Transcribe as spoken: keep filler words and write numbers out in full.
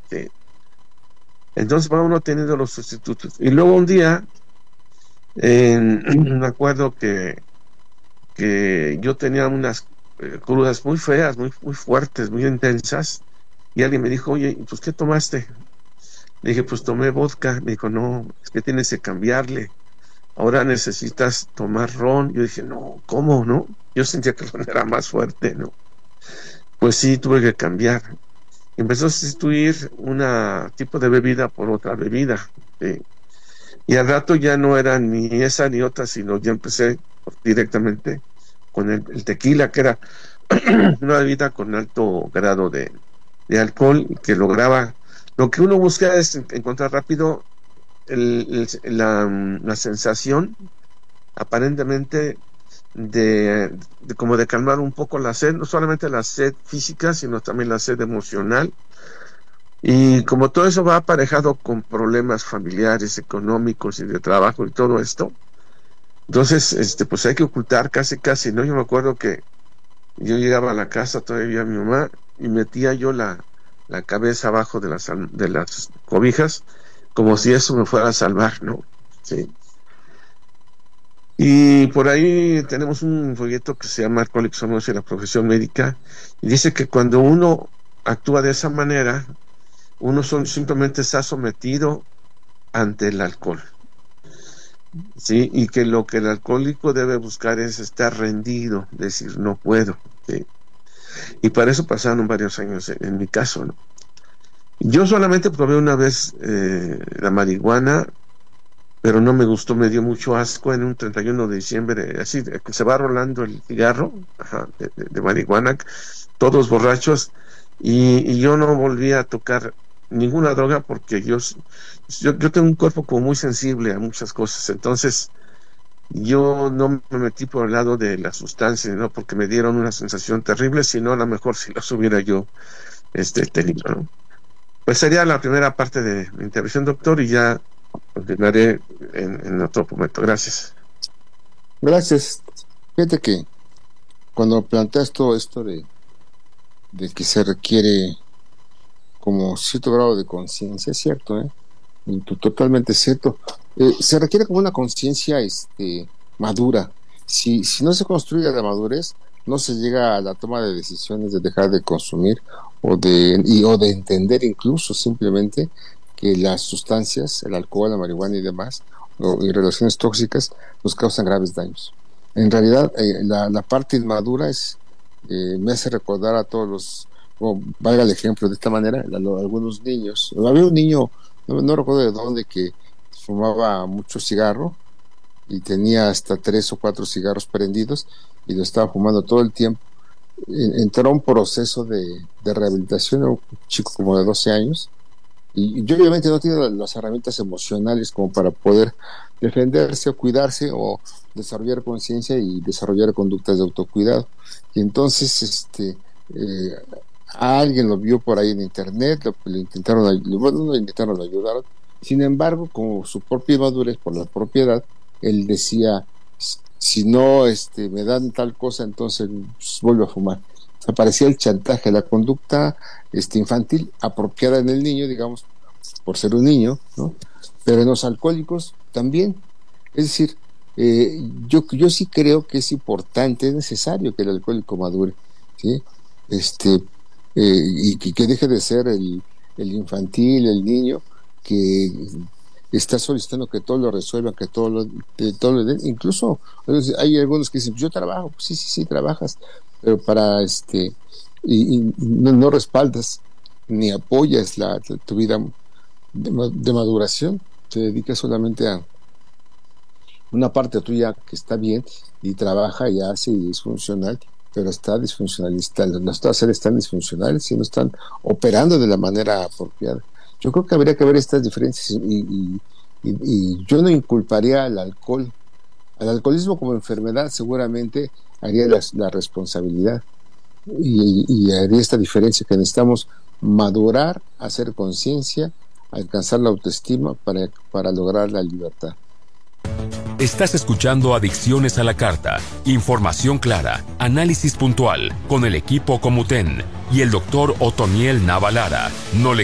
¿sí? Entonces va uno teniendo los sustitutos. Y luego un día, eh, me acuerdo que, que yo tenía unas eh, crudas muy feas, muy, muy fuertes, muy intensas, y alguien me dijo, oye, pues ¿qué tomaste? Le dije, pues tomé vodka. Me dijo, no, es que tienes que cambiarle. Ahora necesitas tomar ron. Yo dije, no, ¿cómo, no? Yo sentía que el ron era más fuerte, ¿no? Pues sí, tuve que cambiar. Empezó a sustituir un tipo de bebida por otra bebida, ¿sí? Y al rato ya no era ni esa ni otra, sino ya empecé directamente con el, el tequila, que era una bebida con alto grado de, de alcohol, que lograba, lo que uno busca es encontrar rápido el, el, la, la sensación aparentemente de, de como de calmar un poco la sed, no solamente la sed física, sino también la sed emocional. Y como todo eso va aparejado con problemas familiares, económicos y de trabajo y todo esto, entonces este pues hay que ocultar casi casi, ¿no? Yo me acuerdo que yo llegaba a la casa, todavía mi mamá, y metía yo la, la cabeza abajo de las, de las cobijas, como si eso me fuera a salvar, ¿no? Sí. Y por ahí tenemos un folleto que se llama Alcohólicos Anónimos y la profesión médica, y dice que cuando uno actúa de esa manera, uno son, simplemente está sometido ante el alcohol, ¿sí? Y que lo que el alcohólico debe buscar es estar rendido, decir, no puedo, ¿sí? Y para eso pasaron varios años en, en mi caso, ¿no? Yo solamente probé una vez eh, la marihuana, pero no me gustó, me dio mucho asco en un treinta y uno de diciembre, así, que se va rolando el cigarro, ajá, de, de, de marihuana, todos borrachos, y, y yo no volví a tocar ninguna droga porque yo, yo, yo tengo un cuerpo como muy sensible a muchas cosas, entonces yo no me metí por el lado de la sustancia, no porque me dieron una sensación terrible, sino a lo mejor si las hubiera yo este, tenido, ¿no? Pues sería la primera parte de mi intervención, doctor, y ya continuaré en, en otro momento. Gracias. Gracias. Fíjate que cuando planteas todo esto de, de que se requiere como cierto grado de conciencia, es cierto, ¿eh? Totalmente cierto. Eh, se requiere como una conciencia este, madura. Si, si no se construye la madurez, no se llega a la toma de decisiones de dejar de consumir o de, y, o de entender incluso simplemente que las sustancias, el alcohol, la marihuana y demás, o, y relaciones tóxicas, nos causan graves daños. En realidad, eh, la, la parte inmadura es, eh, me hace recordar a todos los, o valga el ejemplo de esta manera, a, a algunos niños. Había un niño, no, no recuerdo de dónde, que fumaba mucho cigarro y tenía hasta tres o cuatro cigarros prendidos y lo estaba fumando todo el tiempo. Entró a un proceso de, de rehabilitación, un chico como de doce años, y yo obviamente no tiene las herramientas emocionales como para poder defenderse o cuidarse o desarrollar conciencia y desarrollar conductas de autocuidado. Y entonces este eh, a alguien lo vio por ahí en internet, lo, lo intentaron, bueno, no lo intentaron, lo ayudaron. Sin embargo, como su propia madurez por la propiedad, él decía, si no este, me dan tal cosa, entonces pues, vuelvo a fumar. Aparecía el chantaje, la conducta este, infantil apropiada en el niño, digamos, por ser un niño, ¿no? Pero en los alcohólicos también. Es decir, eh, yo, yo sí creo que es importante, es necesario que el alcohólico madure, ¿sí? Este, eh, y que, que deje de ser el, el infantil, el niño, que está solicitando que todo lo resuelvan, que todo lo, que todo lo den. Incluso hay algunos que dicen, yo trabajo, pues sí, sí, sí, trabajas, pero para este, y, y no, no respaldas ni apoyas la, la, tu vida de, de maduración, te dedicas solamente a una parte tuya que está bien y trabaja y hace y es funcional, pero está disfuncionalista, los seres están disfuncionales y no están operando de la manera apropiada. Yo creo que habría que ver estas diferencias y, y, y, y yo no inculparía al alcohol, al alcoholismo como enfermedad, seguramente haría la, la responsabilidad y, y haría esta diferencia que necesitamos madurar, hacer conciencia, alcanzar la autoestima para, para lograr la libertad. Estás escuchando Adicciones a la Carta, información clara, análisis puntual, con el equipo Comuten y el doctor Otoniel Nava Lara. No le